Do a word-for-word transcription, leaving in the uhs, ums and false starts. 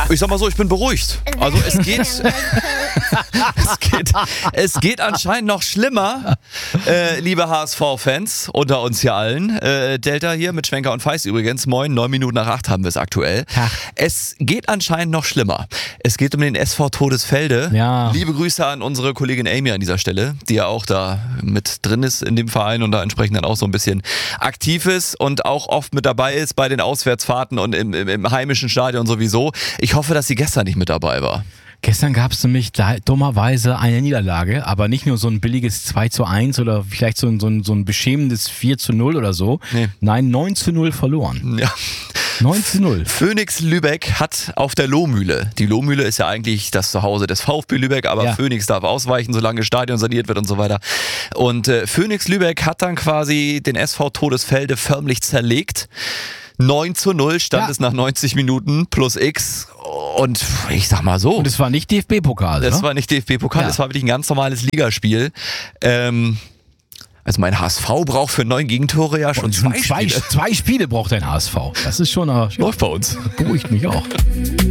Ich sag mal so, ich bin beruhigt. Also es geht, es geht, es geht anscheinend noch schlimmer, äh, liebe H S V-Fans unter uns hier allen. Äh, Delta hier mit Schwenker und Feist übrigens. Moin, neun Minuten nach acht haben wir es aktuell. Ach. Es geht anscheinend noch schlimmer. Es geht um den S V Todesfelde. Ja. Liebe Grüße an unsere Kollegin Amy an dieser Stelle, die ja auch da mit drin ist in dem Verein und da entsprechend dann auch so ein bisschen aktiv ist und auch oft mit dabei ist bei den Auswärtsfahrten und im, im, im heimischen Stadion sowieso. Ich hoffe, dass sie gestern nicht mit dabei war. Gestern gab es nämlich da, dummerweise eine Niederlage, aber nicht nur so ein billiges zwei zu eins oder vielleicht so ein, so ein, so ein beschämendes vier zu null oder so. Nee. Nein, neun zu null verloren. Ja. neun zu null. Phoenix Lübeck hat auf der Lohmühle, die Lohmühle ist ja eigentlich das Zuhause des VfB Lübeck, aber Ja. Phoenix darf ausweichen, solange das Stadion saniert wird und so weiter. Und äh, Phoenix Lübeck hat dann quasi den S V Todesfelde förmlich zerlegt. neun zu null stand Ja. es nach neunzig Minuten plus X und ich sag mal so. Und es war nicht D F B-Pokal, Das ne? war nicht D F B-Pokal, Ja. das war wirklich ein ganz normales Ligaspiel. Ähm, also mein H S V braucht für neun Gegentore ja schon Und zwei, zwei, Spiele. zwei Spiele braucht dein H S V. Das ist schon, äh, Läuft bei uns. beruhigt mich auch.